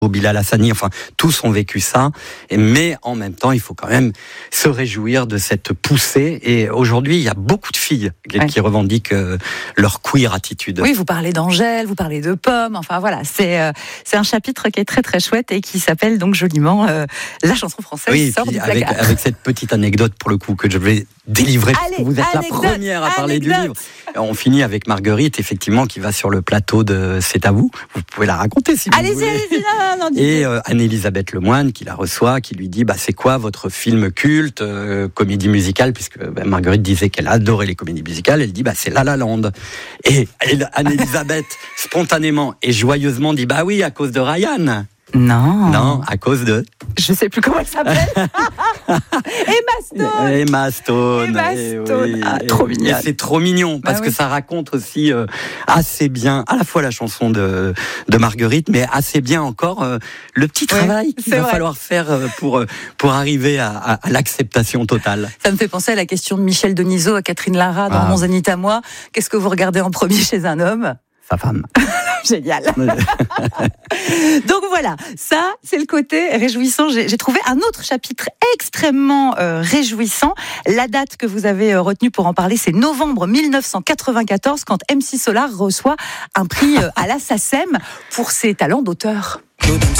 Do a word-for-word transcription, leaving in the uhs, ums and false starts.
Bilal Hassani, enfin tous ont vécu ça, mais en même temps il faut quand même se réjouir de cette poussée, et aujourd'hui il y a beaucoup de filles qui, ouais. qui revendiquent euh, leur queer attitude. Oui, vous parlez d'Angèle, vous parlez de Pomme, enfin voilà, c'est, euh, c'est un chapitre qui est très très chouette et qui s'appelle donc joliment euh, La chanson française oui, sort du avec, placard. avec cette petite anecdote pour le coup que je vais délivrer, Allez, parce que vous êtes anecdote, la première à parler anecdote. du livre. On finit avec Marguerite, effectivement, qui va sur le plateau de C'est à vous. Vous pouvez la raconter si vous allez-y, voulez. Allez-y, non, non, non, Et euh, Anne-Elisabeth Lemoine qui la reçoit, qui lui dit bah, c'est quoi votre film culte, euh, comédie musicale, puisque bah, Marguerite disait qu'elle adorait les comédies musicales. Elle dit bah, c'est La La Land. Et elle, Anne-Elisabeth, spontanément et joyeusement, dit bah oui, à cause de Ryan. Non. Non, à cause de... Je sais plus comment elle s'appelle. Emma Stone. Emma Stone. Emma Stone. Oui. Ah, trop mignon. C'est trop mignon parce bah, que oui. ça raconte aussi euh, assez bien, à la fois la chanson de, de Marguerite, mais assez bien encore euh, le petit travail oui, qu'il va vrai. falloir faire euh, pour, pour arriver à, à, à l'acceptation totale. Ça me fait penser à la question de Michel Denisot à Catherine Lara dans ah. Mon Zénith à moi. Qu'est-ce que vous regardez en premier chez un homme ? Sa femme. Génial. Donc voilà, ça c'est le côté réjouissant. J'ai, j'ai trouvé un autre chapitre extrêmement euh, réjouissant. La date que vous avez euh, retenue pour en parler, c'est novembre dix-neuf cent quatre-vingt-quatorze, quand M C Solar reçoit un prix euh, à la SACEM pour ses talents d'auteur.